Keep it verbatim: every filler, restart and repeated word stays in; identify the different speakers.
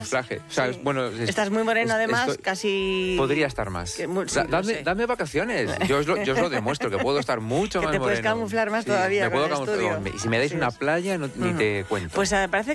Speaker 1: Camuflaje. O sea,
Speaker 2: Sí.
Speaker 1: bueno, es-
Speaker 2: Estás muy moreno,
Speaker 1: es-
Speaker 2: además,
Speaker 1: estoy-
Speaker 2: casi...
Speaker 1: Podría estar más.
Speaker 2: Que mu- sí,
Speaker 1: Da-
Speaker 2: lo
Speaker 1: dame,
Speaker 2: sé.
Speaker 1: dame vacaciones. Yo os, lo, yo os lo demuestro, que puedo estar mucho
Speaker 2: Que
Speaker 1: más
Speaker 2: te puedes
Speaker 1: moreno.
Speaker 2: camuflar más
Speaker 1: Sí,
Speaker 2: todavía
Speaker 1: me
Speaker 2: con
Speaker 1: puedo
Speaker 2: el
Speaker 1: camuflar.
Speaker 2: estudio.
Speaker 1: Y si me dais
Speaker 2: Así
Speaker 1: una
Speaker 2: es.
Speaker 1: playa, no- ni
Speaker 2: Ujú.
Speaker 1: te cuento.
Speaker 2: Pues eh, parece